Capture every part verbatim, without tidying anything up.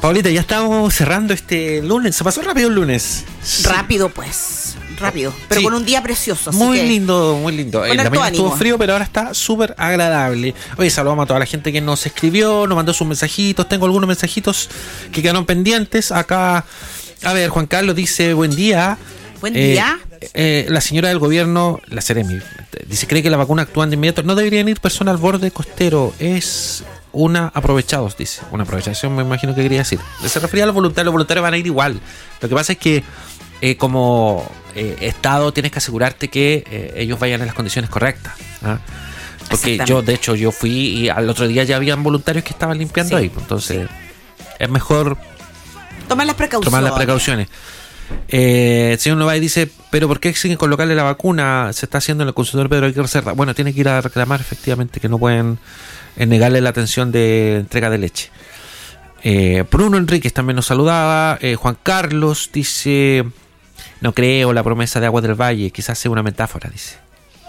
Paulita, ya estamos cerrando este lunes. Se pasó rápido el lunes. Rápido, pues. Rápido. Pero sí, con un día precioso. Así muy que lindo, muy lindo. En la mañana estuvo frío, pero ahora está súper agradable. Oye, saludamos a toda la gente que nos escribió, nos mandó sus mensajitos. Tengo algunos mensajitos que quedaron pendientes. Acá, a ver, Juan Carlos dice, buen día. Buen eh, día. Eh, la señora del gobierno, la Seremi, dice, cree que la vacuna actúan de inmediato. No deberían ir personas al borde costero. Es una aprovechados, dice. Una aprovechación, me imagino que quería decir. Se refería a los voluntarios. Los voluntarios van a ir igual. Lo que pasa es que eh, como eh, Estado tienes que asegurarte que eh, ellos vayan en las condiciones correctas, ¿ah? Porque yo, de hecho, yo fui y al otro día ya habían voluntarios que estaban limpiando, sí, ahí. Entonces, sí, es mejor tomar las precauciones. Tomar las precauciones. Eh, el señor Novay dice, pero ¿por qué siguen colocarle la vacuna? Se está haciendo en el consumidor Pedro Aguirre Cerda. Bueno, tiene que ir a reclamar efectivamente que no pueden eh, negarle la atención de entrega de leche. eh, Bruno Enríquez también nos saludaba. eh, Juan Carlos dice, no creo la promesa de Agua del Valle, quizás sea una metáfora, dice.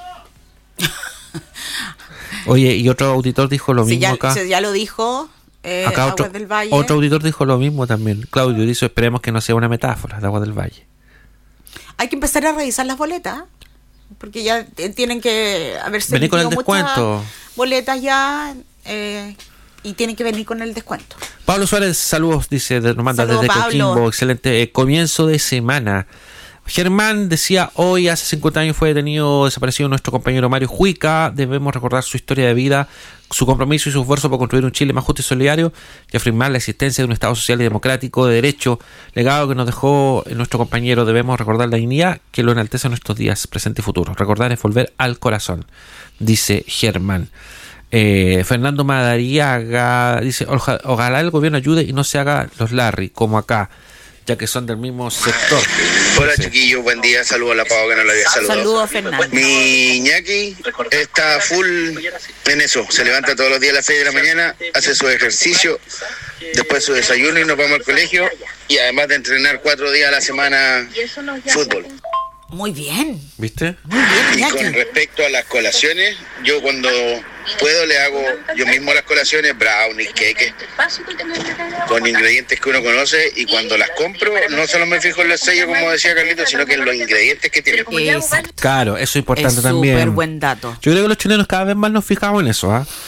Oye, y otro auditor dijo lo sí, mismo ya, acá. Ya lo dijo. Eh, Acá Agua otro, del Valle. otro auditor dijo lo mismo también. Claudio dice, esperemos que no sea una metáfora de Agua del Valle. Hay que empezar a revisar las boletas, porque ya tienen que haberse venir con el descuento. Boletas ya eh, y tienen que venir con el descuento. Pablo Suárez, saludos, dice, nos manda Saludos, desde Pablo. Coquimbo. Excelente eh, comienzo de semana. Germán decía, hoy hace cincuenta años fue detenido, desaparecido nuestro compañero Mario Juica. Debemos recordar su historia de vida, su compromiso y su esfuerzo por construir un Chile más justo y solidario y afirmar la existencia de un Estado social y democrático de derecho, legado que nos dejó nuestro compañero. Debemos recordar la dignidad que lo enaltece en nuestros días, presente y futuro. Recordar es volver al corazón, dice Germán. Eh, Fernando Madariaga dice, ojalá, ojalá el gobierno ayude y no se haga los Larry, como acá, ya que son del mismo sector. Hola, sí, chiquillos, buen día, saludos a la Pau que no la había saludado. Saludos, Fernando. Mi Iñaki está full en eso, se levanta todos los días a las seis de la mañana, hace su ejercicio, después su desayuno y nos vamos al colegio, y además de entrenar cuatro días a la semana fútbol. Muy bien. ¿Viste? Muy bien, Y Iñaki. con respecto a las colaciones, yo cuando puedo le hago yo mismo las colaciones, brownies, cake, con ingredientes que uno conoce, y cuando las compro no solo me fijo en los sellos como decía Carlito, sino que en los ingredientes que tienen. Exacto. Claro, eso es importante Es también. súper buen dato. Yo creo que los chilenos cada vez más nos fijamos en eso, ¿ah?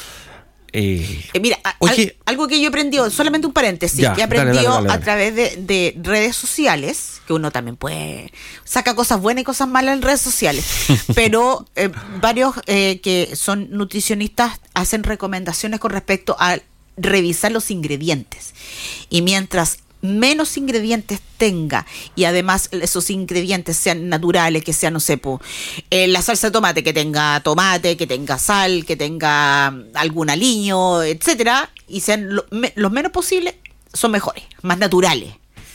Eh, Eh, mira, a- Oye, al- algo que yo aprendió, solamente un paréntesis, Ya, que dale, aprendió dale, dale, dale. a través de, de redes sociales, que uno también puede, saca cosas buenas y cosas malas en redes sociales, pero eh, varios eh, que son nutricionistas hacen recomendaciones con respecto a revisar los ingredientes. Y mientras menos ingredientes tenga y además esos ingredientes sean naturales, que sean, no sé, po, eh, la salsa de tomate, que tenga tomate, que tenga sal, que tenga algún aliño, etcétera, y sean lo, me, los menos posibles, son mejores, más naturales,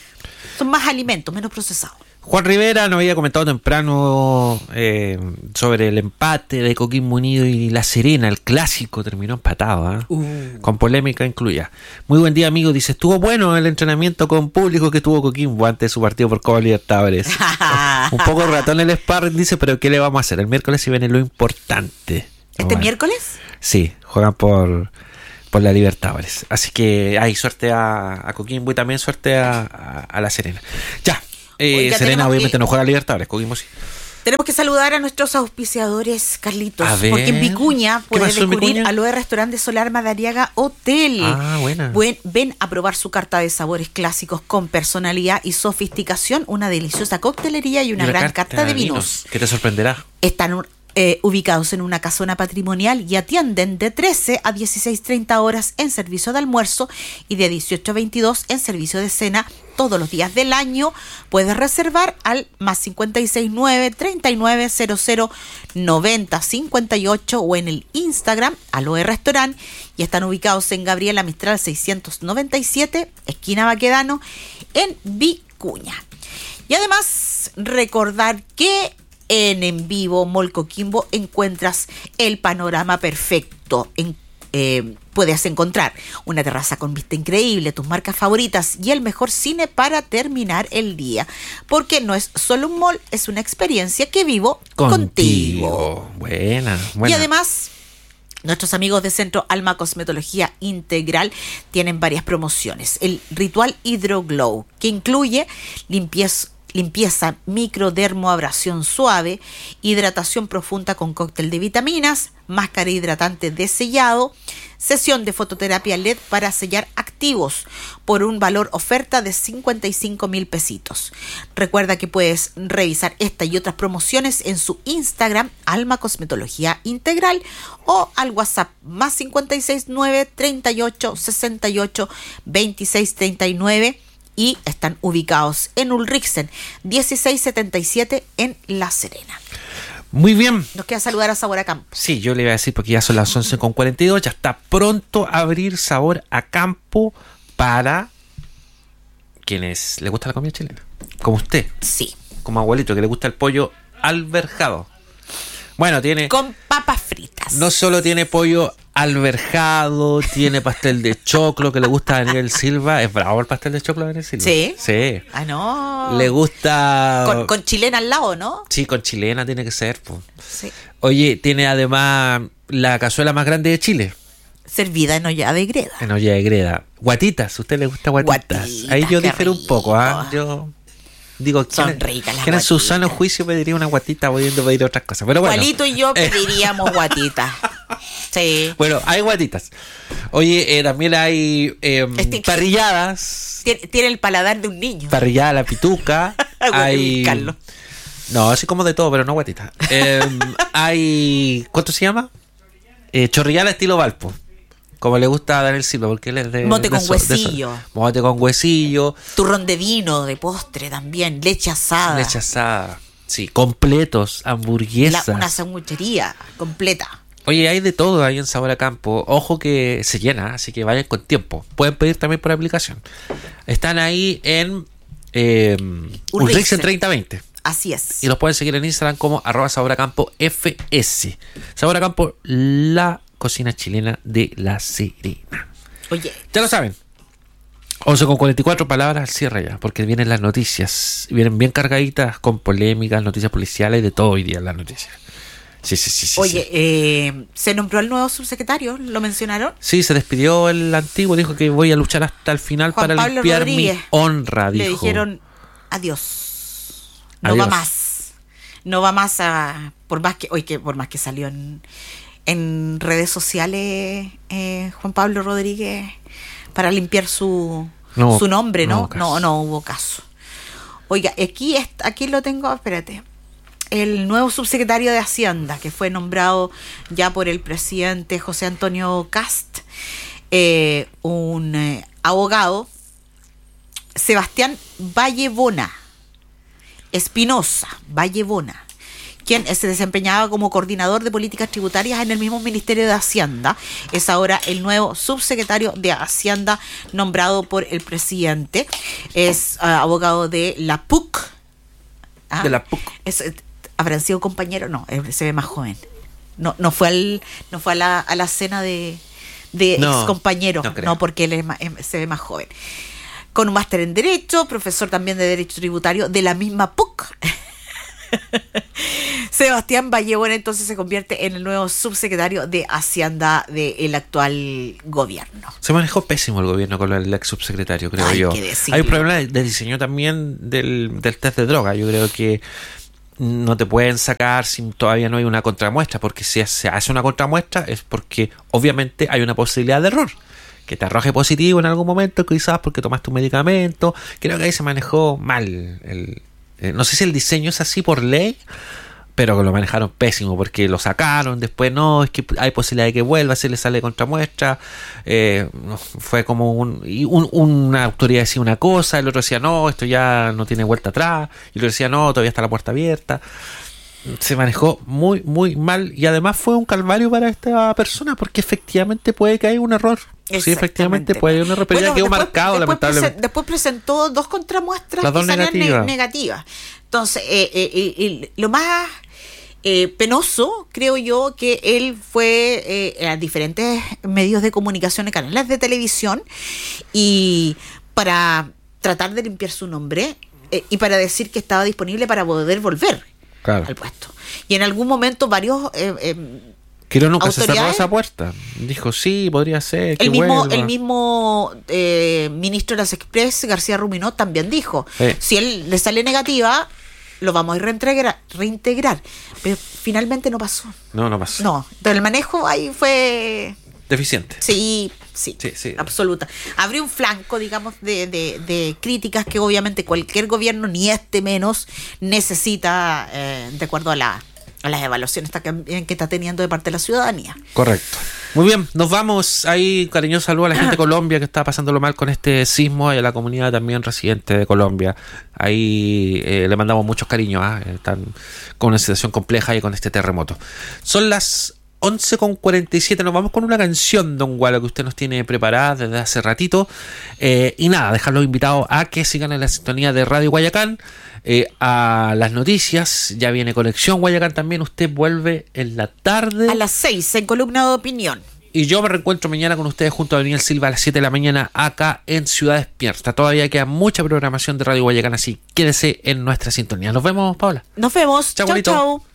son más alimentos, menos procesados. Juan Rivera nos había comentado temprano eh, sobre el empate de Coquimbo Unido y La Serena. El clásico terminó empatado, ¿eh? uh. con polémica incluida. Muy buen día, amigo. Dice, estuvo bueno el entrenamiento con público que tuvo Coquimbo antes de su partido por Copa Libertadores. Un poco ratón el sparring, dice, pero ¿qué le vamos a hacer? El miércoles se viene lo importante. ¿Este bueno, miércoles? Sí, juegan por... por la Libertadores. Así que hay suerte a, a Coquimbo y también suerte a, a, a La Serena. Ya. Eh, Oiga, Serena obviamente que, no juega a Libertadores, Coquimbo sí. Tenemos que saludar a nuestros auspiciadores, Carlitos, a ver, porque en Vicuña puedes descubrir Vicuña? Aloe Restaurante Solar Madariaga Hotel. Ah, buena. Buen, ven a probar su carta de sabores clásicos con personalidad y sofisticación, una deliciosa coctelería y una, y una gran carta, carta de vinos. vinos. ¿Qué te sorprenderá? Están Eh, ubicados en una casona patrimonial y atienden de trece a dieciséis treinta horas en servicio de almuerzo y de dieciocho a veintidós en servicio de cena todos los días del año. Puedes reservar al más cincuenta y seis nueve, treinta y nueve, cero cero, noventa, cincuenta y ocho o en el Instagram Aloe Restaurant, y están ubicados en Gabriela Mistral seiscientos noventa y siete, esquina Baquedano, en Vicuña. Y además recordar que en En Vivo Mall Coquimbo encuentras el panorama perfecto. En, eh, puedes encontrar una terraza con vista increíble, tus marcas favoritas y el mejor cine para terminar el día. Porque no es solo un mall, es una experiencia que vivo contigo. contigo. Buena, buena. Y además, Nuestros amigos de Centro Alma Cosmetología Integral tienen varias promociones. El Ritual Hydroglow, que incluye limpieza, limpieza microdermoabrasión suave, hidratación profunda con cóctel de vitaminas, máscara hidratante de sellado, sesión de fototerapia L E D para sellar activos por un valor oferta de cincuenta y cinco mil pesitos. Recuerda que puedes revisar esta y otras promociones en su Instagram, Alma Cosmetología Integral, o al WhatsApp más cincuenta y seis nueve, treinta y ocho, sesenta y ocho, veintiséis treinta y nueve, y están ubicados en Ulrichsen dieciséis setenta y siete en La Serena. Muy bien. Nos queda saludar a Sabor a Campo. Sí, yo le iba a decir porque ya son las once con cuarenta y dos, ya está pronto a abrir Sabor a Campo para quienes le gusta la comida chilena. Como usted. Sí. Como abuelito que le gusta el pollo alberjado. Bueno, tiene... Con papas fritas. No solo tiene pollo alberjado, tiene pastel de choclo que le gusta a Daniel Silva. ¿Es bravo el pastel de choclo de Daniel Silva? Sí. Sí. Ah, no. Le gusta... Con, con chilena al lado, ¿no? Sí, con chilena tiene que ser. Po. Sí. Oye, tiene además la cazuela más grande de Chile. Servida en olla de greda. En olla de greda. Guatitas, ¿a usted le gusta guatitas? Guatitas, Ahí yo qué difiero un poco, ¿ah? rico. Yo digo, Son ¿quién, ricas las ¿quién en su guatitas? sano juicio pediría una guatita pudiendo pedir otras cosas? Pero bueno. Juanito y yo Eh, pediríamos guatitas. Sí. Bueno, hay guatitas. Oye, eh, también hay eh, Este- parrilladas. Tiene, tiene el paladar de un niño. Parrillada a la pituca. Voy a hay... buscarlo. No, así como de todo, pero no guatita. Eh, hay... ¿Cuánto se llama? Eh, chorrillada estilo Valpo. Como le gusta a Daniel Silva, porque él es de... Mote de con eso- de eso. huesillo. Mote con huesillo. Turrón de vino, de postre también. Leche asada. Leche asada. Sí, completos, La- hamburguesas. una sanguchería completa. Oye, hay de todo ahí en Sabor a Campo. Ojo que se llena, así que vayan con tiempo. Pueden pedir también por aplicación. Están ahí en eh, Ulrichsen treinta veinte. Así es. Y los pueden seguir en Instagram como arroba Sabor a Campo F S. Sabor a Campo, la cocina chilena de La Serena. Oye, Ya lo saben. once con cuarenta y cuatro, palabras al cierre ya, porque vienen las noticias. Vienen bien cargaditas con polémicas, noticias policiales y de todo hoy día en las noticias. Sí, sí, sí. sí oye, sí. eh, se nombró el nuevo subsecretario, ¿lo mencionaron? Sí, se despidió el antiguo, dijo que voy a luchar hasta el final Juan para Pablo limpiar Rodríguez. mi honra, dijo. Le dijeron adiós. No Adiós. va más. No va más a por más que hoy que por más que salió en, en redes sociales eh, Juan Pablo Rodríguez para limpiar su No, su nombre, no ¿no? hubo caso. No, no hubo caso. Oiga, aquí es- aquí lo tengo, espérate. El nuevo subsecretario de Hacienda, que fue nombrado ya por el presidente José Antonio Cast, eh, un eh, abogado, Sebastián Vallebona Espinosa, Vallebona, quien se desempeñaba como coordinador de políticas tributarias en el mismo Ministerio de Hacienda, es ahora el nuevo subsecretario de Hacienda nombrado por el presidente. Es uh, abogado de la P U C. ¿Ah? De la P U C. Es, eh, ¿Habrán sido compañeros? No, él se ve más joven. No, no fue al, no fue a la, a la cena de, de No, ex compañeros, no no, creo. porque él es más- es- se ve más joven. Con un máster en Derecho, profesor también de Derecho Tributario de la misma P U C. Sebastián Vallebona entonces se convierte en el nuevo subsecretario de Hacienda del actual gobierno. Se manejó pésimo el gobierno con el ex subsecretario, creo Hay yo. que decirlo. Hay un problema de, de diseño también del, del test de droga. Yo creo que no te pueden sacar si todavía no hay una contramuestra, porque si se hace una contramuestra es porque obviamente hay una posibilidad de error. Que te arroje positivo en algún momento, quizás porque tomaste un medicamento. Creo que ahí se manejó mal. El, eh, no sé si el diseño es así por ley, pero que lo manejaron pésimo porque lo sacaron. Después no, es que hay posibilidad de que vuelva, se le sale contramuestra. Eh, no, fue como un, y un- una autoridad decía una cosa, el otro decía no, esto ya no tiene vuelta atrás. Y el otro decía no, todavía está la puerta abierta. Se manejó muy, muy mal y además fue un calvario para esta persona porque efectivamente puede que haya un error. Sí, efectivamente puede haber un error, pero ya Bueno, quedó después- marcado, después lamentablemente. presen- después presentó dos contramuestras Las dos que salían ne- negativas. negativas. Entonces, eh, eh, eh, eh, lo más eh, penoso, creo yo, que él fue eh, a diferentes medios de comunicación, canales de televisión, y para tratar de limpiar su nombre eh, y para decir que estaba disponible para poder volver Claro. al puesto. Y en algún momento varios eh, eh, Quirós nunca se cerró autoridades. esa puerta. Dijo, sí, podría ser. Que El mismo, vuelva. el mismo eh, ministro de las Express, García Ruminó, también dijo, Sí. si él le sale negativa, lo vamos a reintegrar, reintegrar. Pero finalmente no pasó. No, no pasó. No, entonces el manejo ahí fue... Deficiente. Sí, sí, Sí, sí. absoluta. Abrió un flanco, digamos, de, de, de críticas que obviamente cualquier gobierno, ni este menos, necesita, eh, de acuerdo a, la, a las evaluaciones que, que está teniendo de parte de la ciudadanía. Correcto. Muy bien, nos vamos. Ahí, cariñoso saludo a la gente de Colombia que está pasándolo mal con este sismo y a la comunidad también residente de Colombia. Ahí eh, le mandamos muchos cariños. ¿ah? Están con una situación compleja y con este terremoto. Son las once con cuarenta y siete. Nos vamos con una canción, don Gualo, que usted nos tiene preparada desde hace ratito. Eh, y nada, dejarlos invitados a que sigan en la sintonía de Radio Guayacán. Eh, a las noticias, ya viene Conexión Guayacán también. Usted vuelve en la tarde. A las seis, en Columna de Opinión. Y yo me reencuentro mañana con ustedes junto a Daniel Silva a las siete de la mañana acá en Ciudad Despierta. Todavía queda mucha programación de Radio Guayacán, así quédese en nuestra sintonía. Nos vemos, Paola. Nos vemos. Chau, Chau, bonito. chau.